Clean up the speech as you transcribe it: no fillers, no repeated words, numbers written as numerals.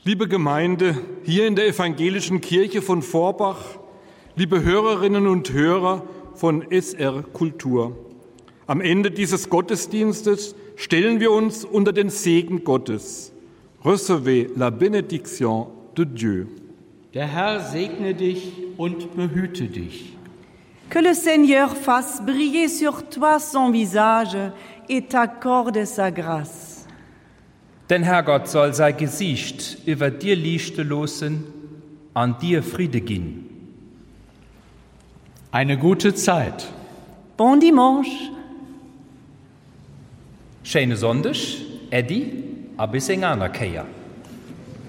Liebe Gemeinde hier in der Evangelischen Kirche von Vorbach, liebe Hörerinnen und Hörer von SR Kultur. Am Ende dieses Gottesdienstes stellen wir uns unter den Segen Gottes. Recevez la bénédiction de Dieu. Der Herr segne dich und behüte dich. Que le Seigneur fasse briller sur toi son visage et t'accorde sa grâce. Den Herrgott soll sein Gesicht über dir lichten lassen, an dir Friede geben. Eine gute Zeit. Bon dimanche. Schöne Sonntag, Eddie, a bis in einer Kehr.